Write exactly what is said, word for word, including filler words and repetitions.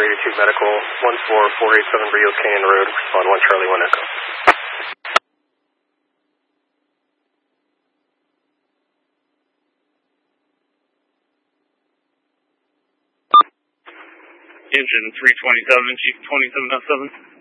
eighty-two Medical, one four four eight seven Rio Canyon Road, respond one Charlie, one Echo. Engine three twenty-seven, Chief twenty-seven oh seven.